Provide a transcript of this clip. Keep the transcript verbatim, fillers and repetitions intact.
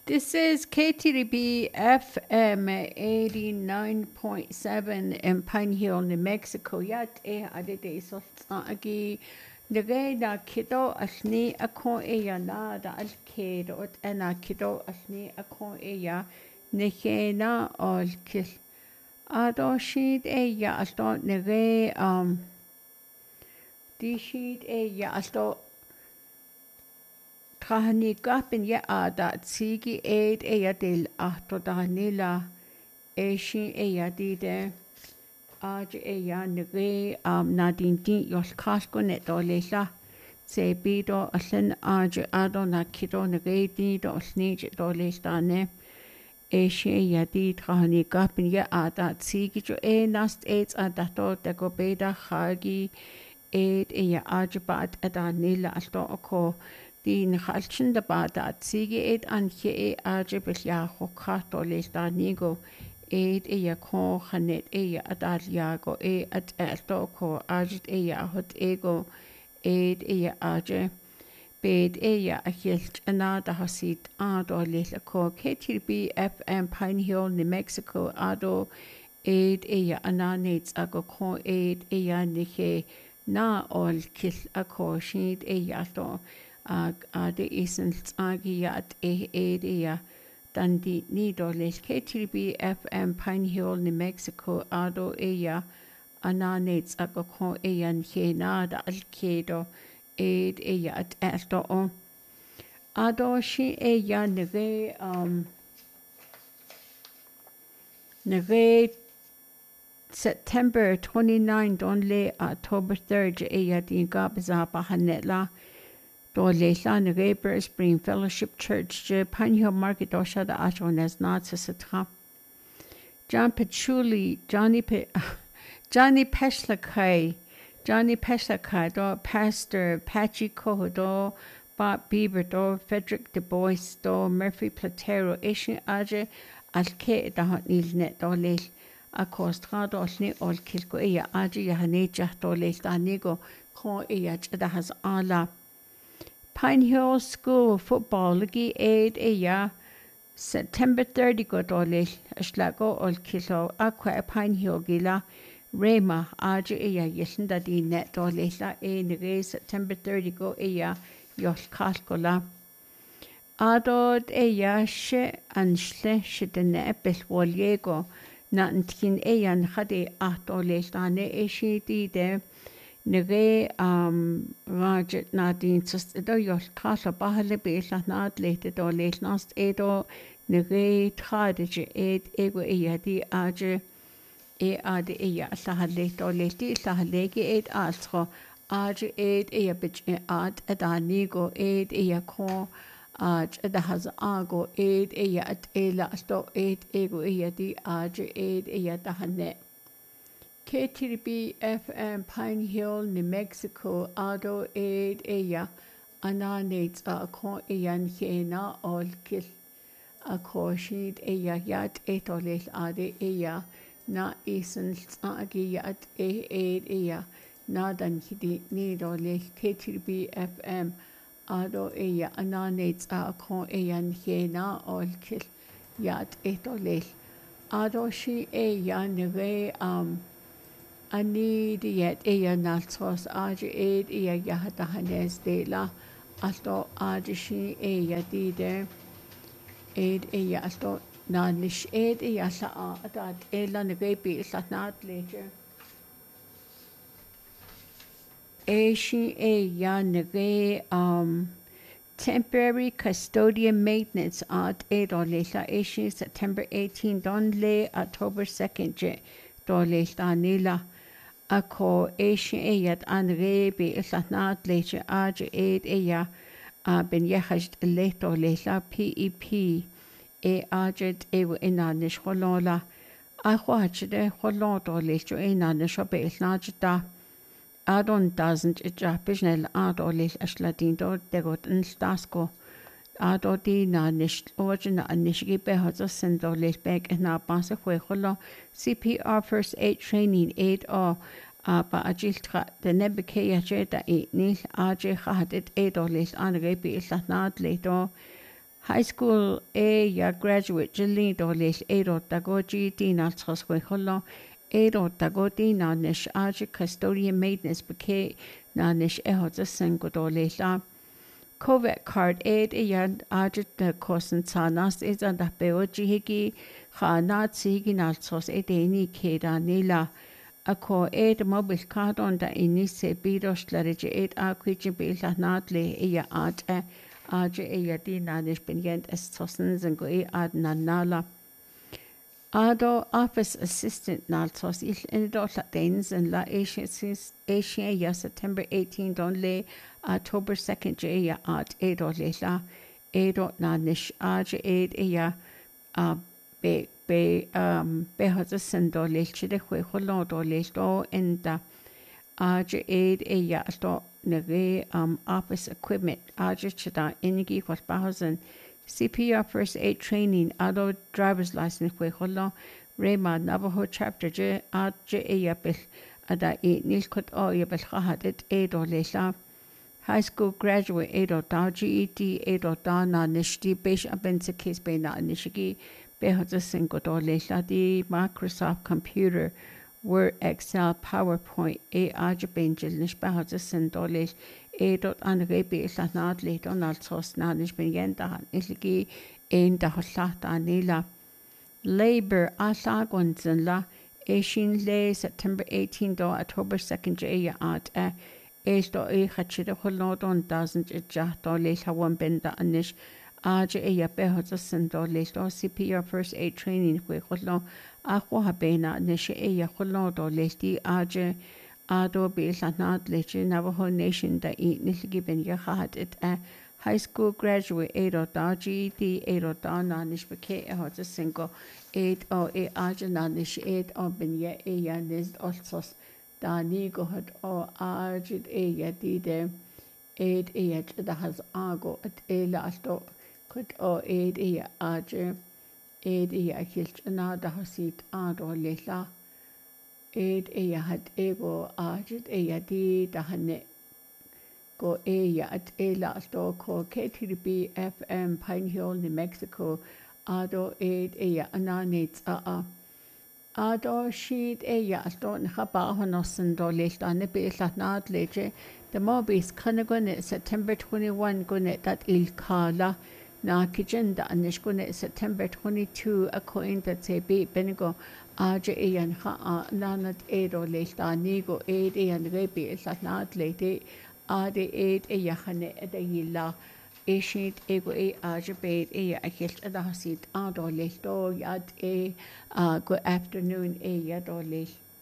This is K T D B F M eighty-nine point seven in Pine Hill, New Mexico. Yat e adede agi nage da kido asni akon e ya na da al kedo ot ena kido asni akon e ya nege na ol kil ado shid e ya asto nage um di shid e ya asto Trahani gapin ya ada tsigi eid eya del ahto dahanila eshin eya dide aj eya nge am nadin din yos kasko neto lela se bido aslen aj ado na kido nge di do snij do lestane eshin eya di trahani gapin ya ada tsigi jo e nast eids adato dego beda khagi eid eya aj baat adanila asto oko Din halchen da bada tsigi et anche e age belja hokato lesta nigo et e ya ko khanet e ya adaliago e at alto ko age e ya hot ego et e ya age bed e ya ahelt anada hasit ado lesa ko K T B F M Pine Hill, New Mexico ado et e ya ananets ago ko et e ya nike na ol kil ako shid e ya to ag ade isen agi at e area dan di nido les K T B F M Pine Hill, New Mexico ado ea ananets agoko ean henada alkedo ed ea at esto o ado shi ea nege um nege September twenty-ninth only October third ea di gabza bahanetla Do leilán a Gabriel Spring Fellowship Church je Pine Hill Market Osha da Ashon as not sa John Petchuli, Johnny Pe Johnny Peshlakai, Johnny Peshlakai do Pastor Patchy Coho do Bob Bieber do Frederick Du Bois do Murphy Platero Ishin Aje Alke da hot nil net do leil a costra do sni ol kilko ea Aje Yahaneja do leil da nigo ko ea da has ala. Pine Hill School Football Ligi aid ea September thirtieth go dole aslago ol kilo aqua Pine Hill gila Rema aja ea yesnda di net dole la e nege September thirtieth go ea yos kalkola Adod ea she anshle shidene epis woliego na ntkin ea nkhade ahtole stane e shi di de Nege um rajet nadin just do yos kasa bahale be la nad lete do le nast edo nege tradije ed ego e di age e ade e ya sahale do le di sahale ge ed astro age ed e bich e ad adanigo ed e ya ko age da has ago ed e ya at e la sto ed ego e di age ed e ya dahane K T B F M Pine Hill, New Mexico, Ado Aid Eya, Ananets a Kon Eyan Hena Ol Kil, a Koshid Eya Yat Etolis Ade Eya, Na Isen Agi Yat E Aid Eya, Nadan Hidi Nido K T B F M, Ado Eya, Ananets a Kon Eyan Hena Ol Kil, Yat Etolis, Ado Shi Eya Neve, um, Ani diet ea naltros aja ed ea yahatahanes de la alto aja shi ea dide ed ea alto nanish ed ea sa a adat ela negebi satnat leje e shi ea nege um temporary custodian maintenance at edo lela e shi September eighteenth don le October second je do lela nila Ako Asian Ayat an Rebe Islatnat Leche Aja Aid Aya Ben Yahast Leto Lela P E P E Ajat Ewa Inanish Holola Ahwachde Holoto Lecho Inanish Obe Isnajda Adon doesn't it Japishnel Ado Lis Ashladindo Degot and Stasko Ado di na nish origin and nishigi behoza sendo lis beg and na basa hueholo C P R first aid training aid or ba agil tra the nebeke yaje da e nil aje khadet aid or lis an rebi islat nad leto High school A ya graduate Jilin do leis éro dagoji dína trosgwe hollo éro dagodi na nish aja custodian maidness beke na nish ehota sengo do leila. COVID card aid iyan aja de kosen tanas is an da beoji higi ha na tsigi na tros edeni keda nila. Ako aid mobile card on da ini se bidos larige aid aquiji bila nadle iya aja Aja eya di nanish binyent es tossen zingo e ad nanala. Ado office assistant naltos il enido la danes and la Asian Asian ya September eighteenth on le October second ya ad edo le la edo nanish aja ed eya a be be um be hota sendo le chide hwe holodo le do enda aja aid eya sto nage um office equipment aja chida inigi what thousand C P R first aid training ado driver's license kwe holo Rema Navajo chapter je aja eya bil ada e nil kot o ya bil khahadet edo lesha high school graduate edo da G E D edo da na nishti besh abense case be na nishigi be hota singo do lesha di Microsoft computer Word, Excel, PowerPoint, e aja benjil nish bahadza sendolish, e dot an rebi isla nadli don altos nadish ben yendahan isligi ein da hoslata nila. Labor asagonzen la, e shin le September eighteenth do October second ja at e, e sto e chachida holodon doesn't it jahto le hawan benda anish, aja e ya behadza sendolish do C P R first aid training kwe holon, Ako habena nishe eya kholodo lesti aje ado bi lanat leche Navajo Nation da i nisligi ben ya khat it a high school graduate edo da G E D edo da na nishbeke e hot single eight o e aje na nish eight o ben ya eya nis also da ni go hot o aje eya di de eight eya da has ago at e lasto kut o eight eya aje Eid eya kilt na da hasit ado lela. Eid eya hat ego ajit eya di da hane go eya at ela sto ko K T B F M Pine Hill, New Mexico. Ado eid eya ananits a a. Ado sheet eya sto nhaba honosen do lesta ne be lat nad leje. The mobis kanagon September twenty-first gune dat il kala. Na kijenda anishkune September twenty-second a coin that say be benigo aja ian ha nanat edo lesta nigo ed ian rebi isat nat lete ade ed eyahane edayila eshit ego e aja bed e akilt adasit ado lesto yad e good afternoon e yado lest